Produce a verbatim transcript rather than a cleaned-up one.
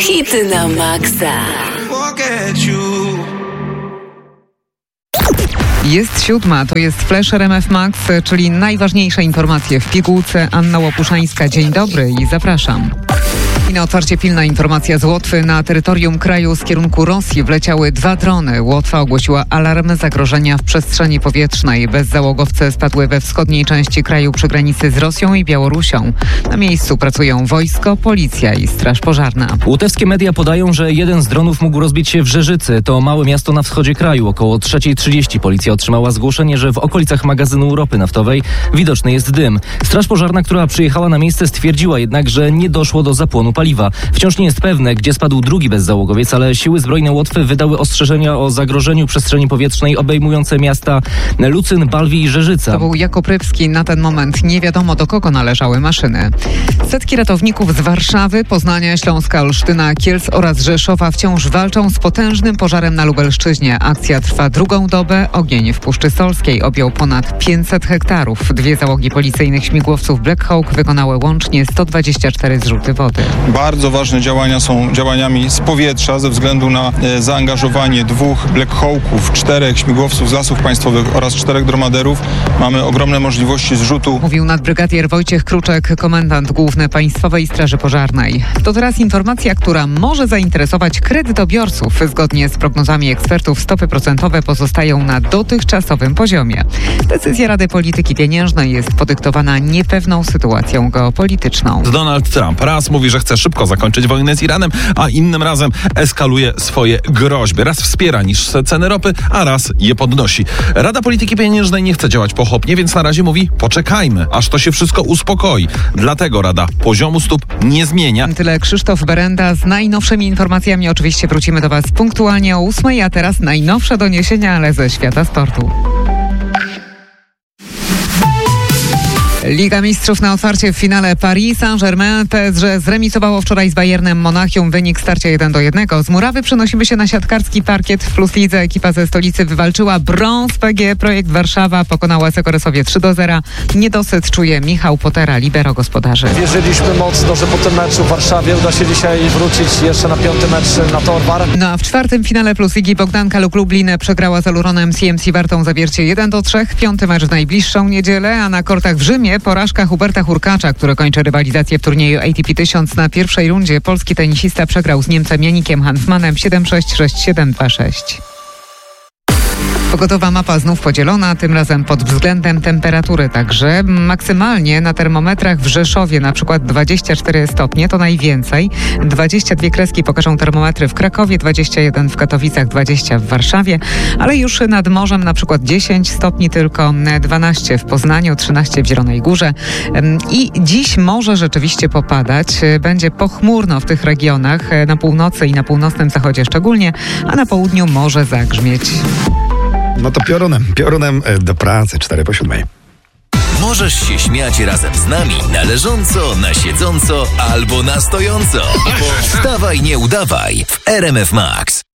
Hity na maksa. Jest siódma, to jest Flash R M F Max, czyli najważniejsze informacje w pigułce. Anna Łopuszańska, dzień dobry i zapraszam. I na otwarcie pilna informacja z Łotwy. Na terytorium kraju z kierunku Rosji wleciały dwa drony. Łotwa ogłosiła alarm zagrożenia w przestrzeni powietrznej. Bezzałogowce spadły we wschodniej części kraju przy granicy z Rosją i Białorusią. Na miejscu pracują wojsko, policja i straż pożarna. Łotewskie media podają, że jeden z dronów mógł rozbić się w Rzeżycy. To małe miasto na wschodzie kraju. Około trzecia trzydzieści policja otrzymała zgłoszenie, że w okolicach magazynu ropy naftowej widoczny jest dym. Straż pożarna, która przyjechała na miejsce, stwierdziła jednak, że nie doszło do zapłonu paliwa. Wciąż nie jest pewne, gdzie spadł drugi bezzałogowiec, ale siły zbrojne Łotwy wydały ostrzeżenia o zagrożeniu przestrzeni powietrznej obejmujące miasta Lucyn, Balwi i Rzeżyca. To był Jakub Rybski. Na ten moment nie wiadomo, do kogo należały maszyny. Setki ratowników z Warszawy, Poznania, Śląska, Olsztyna, Kielc oraz Rzeszowa wciąż walczą z potężnym pożarem na Lubelszczyźnie. Akcja trwa drugą dobę. Ogień w Puszczy Solskiej objął ponad pięćset hektarów. Dwie załogi policyjnych śmigłowców Black Hawk wykonały łącznie sto dwadzieścia cztery zrzuty wody. Bardzo ważne działania są działaniami z powietrza ze względu na e, zaangażowanie dwóch Black Hawków, czterech śmigłowców z Lasów Państwowych oraz czterech dromaderów. Mamy ogromne możliwości zrzutu. Mówił nadbrygadier Wojciech Kruczek, komendant główny Państwowej Straży Pożarnej. To teraz informacja, która może zainteresować kredytobiorców. Zgodnie z prognozami ekspertów stopy procentowe pozostają na dotychczasowym poziomie. Decyzja Rady Polityki Pieniężnej jest podyktowana niepewną sytuacją geopolityczną. Donald Trump raz mówi, że chce szybko zakończyć wojnę z Iranem, a innym razem eskaluje swoje groźby. Raz wspiera niższe ceny ropy, a raz je podnosi. Rada Polityki Pieniężnej nie chce działać pochopnie, więc na razie mówi poczekajmy, aż to się wszystko uspokoi. Dlatego Rada poziomu stóp nie zmienia. Tyle Krzysztof Berenda z najnowszymi informacjami. Oczywiście wrócimy do Was punktualnie o ósmej, a teraz najnowsze doniesienia, ale ze świata sportu. Liga Mistrzów na otwarcie w finale Paris Saint-Germain. P S G zremisowało wczoraj z Bayernem Monachium. Wynik starcia jeden do jednego. Z murawy przenosimy się na siatkarski parkiet. W Plus Lidze ekipa ze stolicy wywalczyła brąz. P G Projekt Warszawa pokonała Sekoresowie trzy do zera. Niedosyt czuje Michał Potera, libero gospodarzy. Wierzyliśmy mocno, że po tym meczu w Warszawie uda się dzisiaj wrócić jeszcze na piąty mecz na Torwar. No a w czwartym finale Plus Ligi Bogdanka Luk Lublin przegrała z Aluronem C M C Wartą Zawiercie jeden do trzech. Piąty mecz w najbliższą niedzielę, a na kortach w Rzymie porażka Huberta Hurkacza, który kończy rywalizację w turnieju A T P tysiąc. Na pierwszej rundzie polski tenisista przegrał z Niemcem Janikiem Hanfmanem siedem sześć, sześć siedem, dwa sześć. Pogodowa mapa znów podzielona, tym razem pod względem temperatury także. Maksymalnie na termometrach w Rzeszowie na przykład dwadzieścia cztery stopnie, to najwięcej. dwadzieścia dwie kreski pokażą termometry w Krakowie, dwadzieścia jeden w Katowicach, dwadzieścia w Warszawie, ale już nad morzem na przykład dziesięć stopni tylko, dwanaście w Poznaniu, trzynaście w Zielonej Górze. I dziś może rzeczywiście popadać. Będzie pochmurno w tych regionach, na północy i na północnym zachodzie szczególnie, a na południu może zagrzmieć. No to piorunem, piorunem do pracy, cztery po siódmej. Możesz się śmiać razem z nami na leżąco, na siedząco albo na stojąco. Wstawaj, nie udawaj w R M F Max.